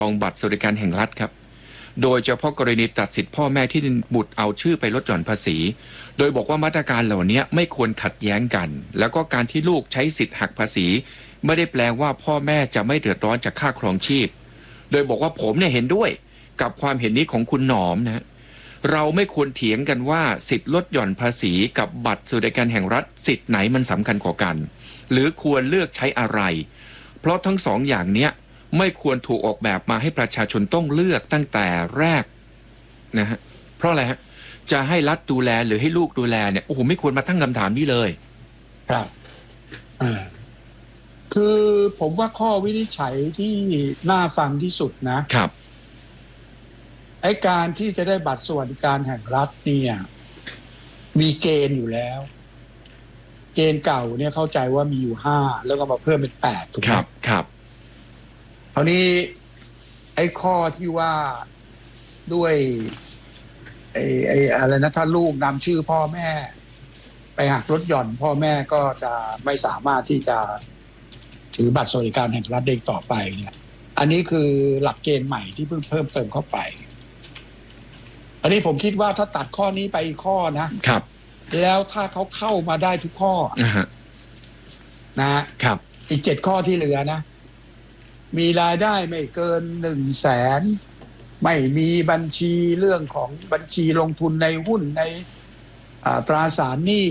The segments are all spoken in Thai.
รองบัตรสวัสดิการแห่งรัฐครับโดยเฉพาะกรณีตัดสิทธิพ่อแม่ที่บุตรเอาชื่อไปลดหย่อนภาษีโดยบอกว่ามาตรการเหล่านี้ไม่ควรขัดแย้งกันแล้วก็การที่ลูกใช้สิทธิ์หักภาษีไม่ได้แปลว่าพ่อแม่จะไม่เดือดร้อนจากค่าครองชีพโดยบอกว่าผมเนี่ยเห็นด้วยกับความเห็นนี้ของคุณหนอมนะเราไม่ควรเถียงกันว่าสิทธิ์ลดหย่อนภาษีกับบัตรสวัสดิการแห่งรัฐสิทธิ์ไหนมันสำคัญกว่ากันหรือควรเลือกใช้อะไรเพราะทั้งสองอย่างเนี้ยไม่ควรถูกออกแบบมาให้ประชาชนต้องเลือกตั้งแต่แรกนะฮะเพราะอะไรฮะจะให้รัฐดูแลหรือให้ลูกดูแลเนี่ยโอ้โหไม่ควรมาตั้งคำถามนี้เลยครับคือผมว่าข้อวินิจฉัยที่น่าฟังที่สุดนะครับไอ้การที่จะได้บัตรสวัสดิการแห่งรัฐเนี่ยมีเกณฑ์อยู่แล้วเกณฑ์เก่าเนี่ยเข้าใจว่ามีอยู่5แล้วก็มาเพิ่มเป็น8ถูกไหมครับคราวนี้ไอ้ข้อที่ว่าด้วยไอ้อะไรนะถ้าลูกนำชื่อพ่อแม่ไปหักลดหย่อนพ่อแม่ก็จะไม่สามารถที่จะถือบัตรสวัสดิการแห่งรัฐได้ต่อไปเนี่ยอันนี้คือหลักเกณฑ์ใหม่ที่เพิ่งเพิ่มเติมเข้าไปอันนี้ผมคิดว่าถ้าตัดข้อนี้ไปอีกข้อนะครับแล้วถ้าเขาเข้ามาได้ทุกข้อนะครับอีก7ข้อที่เหลือนะมีรายได้ไม่เกิน100,000ไม่มีบัญชีเรื่องของบัญชีลงทุนในหุ้นในตราสารหนี้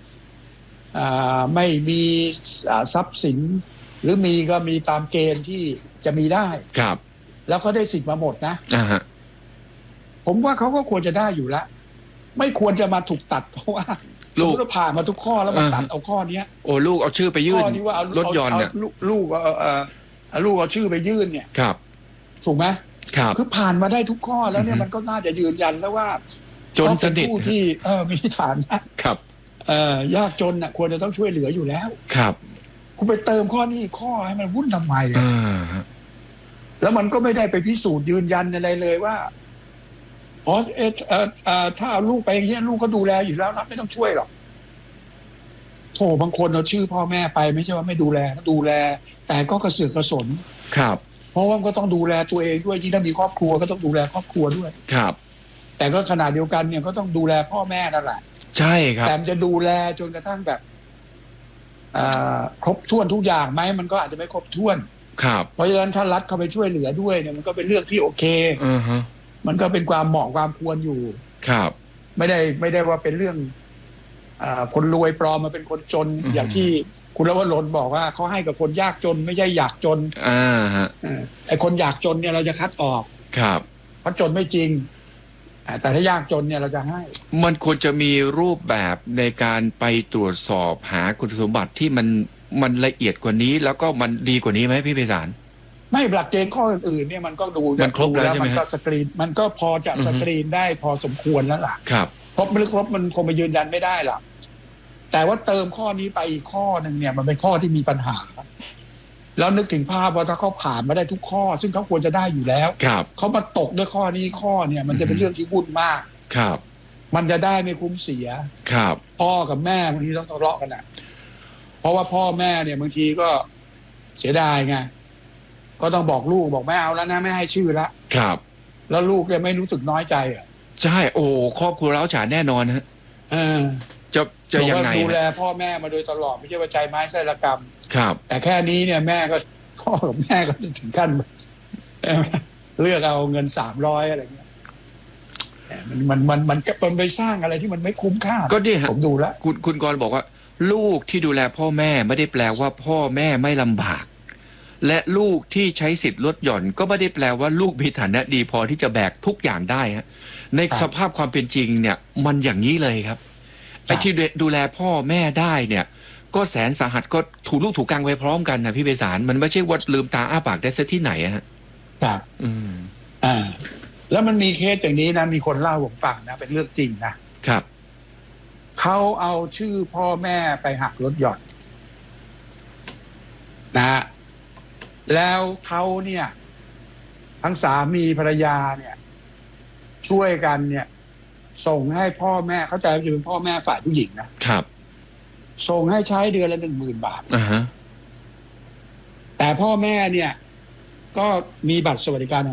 ไม่มีทรัพย์สินหรือมีก็มีตามเกณฑ์ที่จะมีได้ครับแล้วเขาได้สิทธิ์มาหมดนะผมว่าเขาก็ควรจะได้อยู่แล้วไม่ควรจะมาถูกตัดเพราะว่าสมมติเราผ่านมาทุกข้อแล้วมาตัดเอาข้อนี้โอ้ลูกเอาชื่อไปยื่นลดหย่อนเนี่ยลูกเอาชื่อไปยื่นเนี่ยครับถูกไหมครับคือผ่านมาได้ทุกข้อแล้วเนี่ยมันก็น่าจะยืนยันแล้วว่าจนสนิทผู้ที่มีฐานะครับยากจนน่ะควรจะต้องช่วยเหลืออยู่แล้วครับคุณไปเติมข้อนี้ข้อให้มันวุ่นทำไมแล้วมันก็ไม่ได้ไปพิสูจน์ยืนยันอะไรเลยว่าถ้าเอาลูกไปอย่างเงี้ยลูกก็ดูแลอยู่แล้วนะไม่ต้องช่วยหรอกโถบางคนเอาชื่อพ่อแม่ไปไม่ใช่ว่าไม่ดูแลดูแลแต่ก็กระเสือกกระสนครับเพราะว่าก็ต้องดูแลตัวเองด้วยยิ่งถ้ามีครอบครัวก็ต้องดูแลครอบครัวด้วยครับแต่ก็ขนาดเดียวกันเนี่ยก็ต้องดูแลพ่อแม่นั่นแหละใช่ครับแต่จะดูแลจนกระทั่งแบบครบถ้วนทุกอย่างไหมมันก็อาจจะไม่ครบถ้วนครับเพราะฉะนั้นถ้ารัฐเข้าไปช่วยเหลือด้วยเนี่ยมันก็เป็นเรื่องที่โอเคมันก็เป็นความเหมาะความควรอยู่ครับไม่ได้ว่าเป็นเรื่องคนรวยปลอมมาเป็นคนจนอย่างที่คุณรวรนบอกว่าเขาให้กับคนยากจนไม่ใช่อยากจนไอ้คนอยากจนเนี่ยเราจะคัดออกครับเพราะจนไม่จริงแต่ถ้ายากจนเนี่ยเราจะให้มันควรจะมีรูปแบบในการไปตรวจสอบหาคุณสมบัติที่มันละเอียดกว่านี้แล้วก็มันดีกว่านี้ไหมพี่ไพศาลไม่หลักเกณฑ์ข้ออื่นๆเนี่ยมันก็ดูมันครบแล้วใช่ไหมมันก็สกรีนมันก็พอจะสกรีนได้พอสมควรแล้วล่ะครับครบไม่ครบมันคงไปยืนยันไม่ได้หรอกแต่ว่าเติมข้อนี้ไปอีกข้อหนึ่งเนี่ยมันเป็นข้อที่มีปัญหาแล้วนึกถึงภาพว่าถ้าเขาผ่านมาได้ทุกข้อซึ่งเขาควรจะได้อยู่แล้วเขามาตกด้วยข้อนี้ข้อเนี่ยมันจะเป็นเรื่องที่วุ่นมากครับมันจะได้ไม่คุ้มเสียครับพ่อกับแม่บางทีต้องทะเลาะกันเพราะว่าพ่อแม่เนี่ยบางทีก็เสียดายไงก็ต้องบอกลูกบอกไม่เอาแล้วนะไม่ให้ชื่อละครับแล้วลูกจะไม่รู้สึกน้อยใจใช่โอ้ครอบครัวร้าวฉานแน่นอนฮะจะยังไงดูแลพ่อแม่มาโดยตลอดไม่ใช่ว่าใจไม้ไส้ละกรรมครับแต่แค่นี้เนี่ยแม่ก็พ่อกับแม่ก็จะถึงขั้นเลือกเอาเงิน300อะไรเงี้ยมันไปสร้างอะไรที่มันไม่คุ้มค่าก็ดีฮะผมดูแล้วคุณกรณ์บอกว่าลูกที่ดูแลพ่อแม่ไม่ได้แปลว่าพ่อแม่ไม่ลำบากและลูกที่ใช้สิทธิ์ลดหย่อนก็ไม่ได้แปลว่าลูกมีฐานะดีพอที่จะแบกทุกอย่างได้ฮะในสภาพความเป็นจริงเนี่ยมันอย่างนี้เลยครับไอ้ที่ดูแลพ่อแม่ได้เนี่ยก็แสนสาหัสก็ถูลูกถูกกังไว้พร้อมกันนะพี่ไพศาลมันไม่ใช่ว่าลืมตาอ้าปากได้ซะที่ไหนฮะครับแล้วมันมีเคสอย่างนี้นะมีคนเล่าผมฟังนะเป็นเรื่องจริงนะครับเขาเอาชื่อพ่อแม่ไปหักลดหย่อนนะแล้วเขาเนี่ยทั้งสามีภรรยาเนี่ยช่วยกันเนี่ยส่งให้พ่อแม่เข้าใจว่าจะเป็นพ่อแม่ฝ่ายผู้หญิงนะครับส่งให้ใช้เดือนละ10,000 บาทแต่พ่อแม่เนี่ยก็มีบัตรสวัสดิการ